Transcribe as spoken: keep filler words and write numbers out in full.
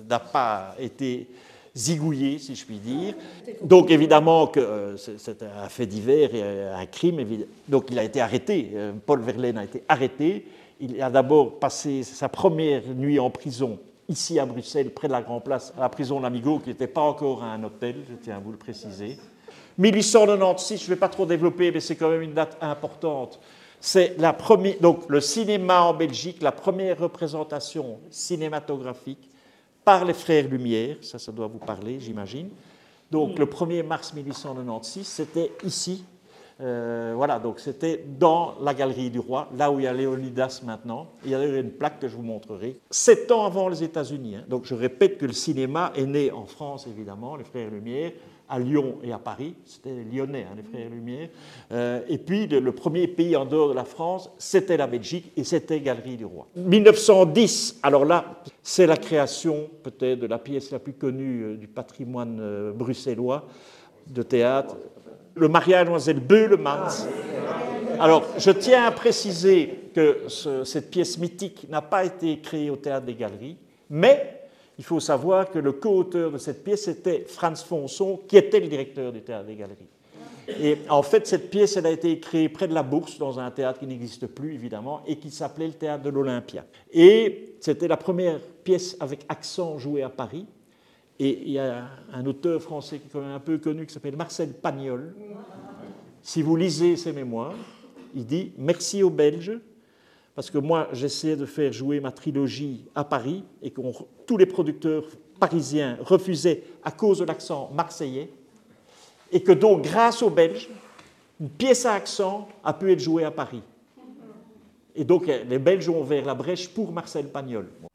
n'a pas été zigouillé, si je puis dire. Donc évidemment que euh, c'est un fait divers et un crime. Donc il a été arrêté. Paul Verlaine a été arrêté. Il a d'abord passé sa première nuit en prison ici à Bruxelles, près de la Grand Place, à la prison Lamigo, qui n'était pas encore un hôtel, je tiens à vous le préciser. mille huit cent quatre-vingt-seize, je ne vais pas trop développer, mais c'est quand même une date importante. C'est la première, donc le cinéma en Belgique, la première représentation cinématographique par les Frères Lumière, ça, ça doit vous parler, j'imagine. Donc le premier mars mille huit cent quatre-vingt-seize, c'était ici. Euh, voilà, donc c'était dans la Galerie du Roi, là où il y a Léonidas maintenant. Il y a une plaque que je vous montrerai. Sept ans avant les États-Unis. Hein. Donc je répète que le cinéma est né en France, évidemment, les Frères Lumière, à Lyon et à Paris. C'était les Lyonnais, hein, les Frères Lumière. Euh, et puis le, le premier pays en dehors de la France, c'était la Belgique et c'était Galerie du Roi. mille neuf cent dix, alors là, c'est la création peut-être de la pièce la plus connue euh, du patrimoine euh, bruxellois de théâtre. Le mariage de Mademoiselle Beulemans. Alors, je tiens à préciser que ce, cette pièce mythique n'a pas été créée au Théâtre des Galeries, mais il faut savoir que le co-auteur de cette pièce était Franz Fonson, qui était le directeur du Théâtre des Galeries. Et en fait, cette pièce, elle a été créée près de la Bourse, dans un théâtre qui n'existe plus, évidemment, et qui s'appelait le Théâtre de l'Olympia. Et c'était la première pièce avec accent jouée à Paris. Et il y a un auteur français qui est quand même un peu connu, qui s'appelle Marcel Pagnol. Si vous lisez ses mémoires, il dit « Merci aux Belges, parce que moi, j'essayais de faire jouer ma trilogie à Paris, et que tous les producteurs parisiens refusaient à cause de l'accent marseillais, et que donc, grâce aux Belges, une pièce à accent a pu être jouée à Paris. » Et donc, les Belges ont ouvert la brèche pour Marcel Pagnol. Bon.